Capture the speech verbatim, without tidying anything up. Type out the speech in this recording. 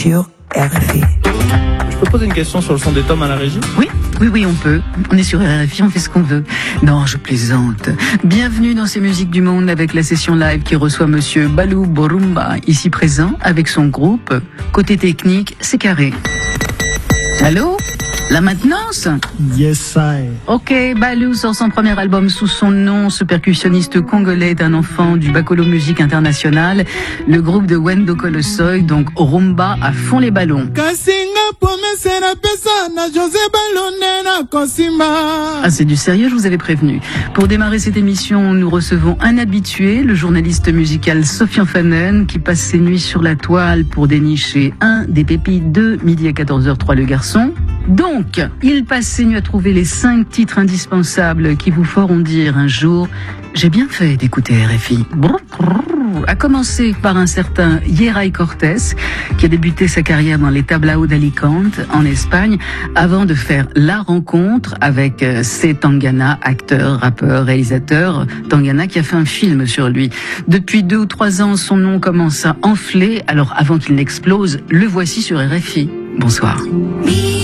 sur R F I. Je peux poser une question sur le son des tomes à la régie ? Oui, oui, oui, on peut. On est sur R F I, on fait ce qu'on veut. Non, je plaisante. Bienvenue dans ces musiques du monde avec la session live qui reçoit monsieur Balou Borumba, ici présent, avec son groupe. Côté technique, c'est carré. Allô ? La maintenance ? Yes, I. Ok, Balou sort son premier album sous son nom. Ce percussionniste congolais est un enfant du Bakolo Musique International. Le groupe de Wendo Kolosoy, donc Rumba à fond les ballons. Ah, c'est du sérieux, je vous avais prévenu. Pour démarrer cette émission, nous recevons un habitué, le journaliste musical Sofian Fanen, qui passe ses nuits sur la toile pour dénicher un des pépites de midi à quatorze heures trois le garçon. Donc, il passe ses nuits à trouver les cinq titres indispensables qui vous feront dire un jour « J'ai bien fait d'écouter R F I ». À commencer par un certain Yeray Cortés, qui a débuté sa carrière dans les tablaos d'Alicante, en Espagne, avant de faire la rencontre avec C. Tangana, acteur, rappeur, réalisateur. Tangana qui a fait un film sur lui. Depuis deux ou trois ans, son nom commence à enfler. Alors, avant qu'il n'explose, le voici sur R F I. Bonsoir.